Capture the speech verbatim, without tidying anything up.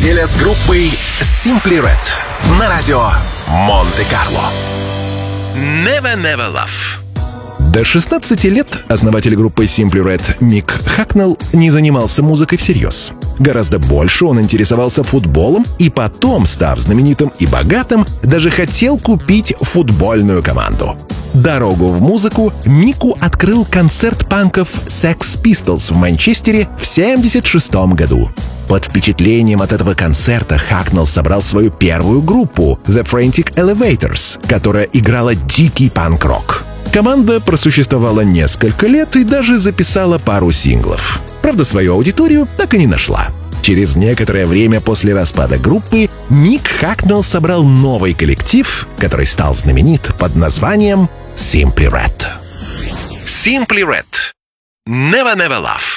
Неделя с группой Simply Red на радио Монте-Карло. Never Never Love. До шестнадцати лет основатель группы Simply Red Мик Хакнелл не занимался музыкой всерьез. Гораздо больше он интересовался футболом и потом, став знаменитым и богатым, даже хотел купить футбольную команду. Дорогу в музыку Мику открыл концерт панков Sex Pistols в Манчестере в семьдесят шестом году. Под впечатлением от этого концерта Хакнелл собрал свою первую группу The Frantic Elevators, которая играла дикий панк-рок. Команда просуществовала несколько лет и даже записала пару синглов. Правда, свою аудиторию так и не нашла. Через некоторое время после распада группы Мик Хакнелл собрал новый коллектив, который стал знаменит под названием Simply Red. Simply Red. Never Never Love.